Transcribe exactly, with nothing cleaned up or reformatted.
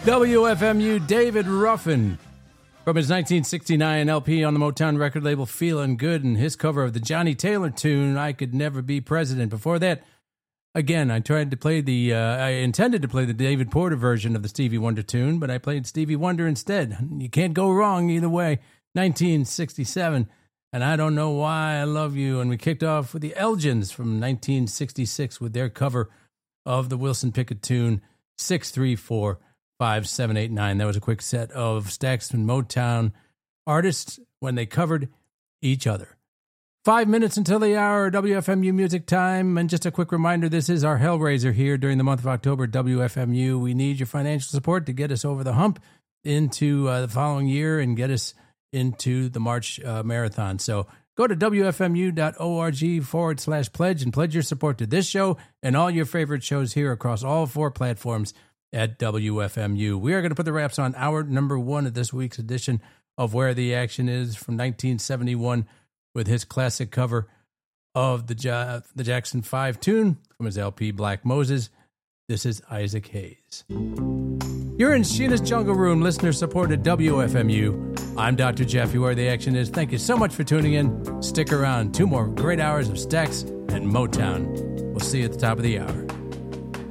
W F M U, David Ruffin, from his nineteen sixty-nine L P on the Motown record label Feelin' Good, and his cover of the Johnny Taylor tune, I Could Never Be President. Before that, again, I tried to play the, uh, I intended to play the David Porter version of the Stevie Wonder tune, but I played Stevie Wonder instead. You can't go wrong either way. nineteen sixty-seven, and I Don't Know Why I Love You. And we kicked off with the Elgins from nineteen sixty-six with their cover of the Wilson Pickett tune, six three four five seven eight nine. That was a quick set of Stax and Motown artists when they covered each other. Five minutes until the hour, W F M U Music Time. And just a quick reminder, this is our Hellraiser here during the month of October, W F M U. We need your financial support to get us over the hump into uh, the following year and get us into the March uh, Marathon. So go to W F M U dot org forward slash pledge and pledge your support to this show and all your favorite shows here across all four platforms at W F M U. We are going to put the wraps on hour number one of this week's edition of Where the Action Is from nineteen seventy-one with his classic cover of the ja- the Jackson five tune from his L P Black Moses. This is Isaac Hayes. You're in Sheena's Jungle Room, listener-supported W F M U. I'm Doctor Jeffy, Where the Action Is. Thank you so much for tuning in. Stick around. Two more great hours of Stax and Motown. We'll see you at the top of the hour.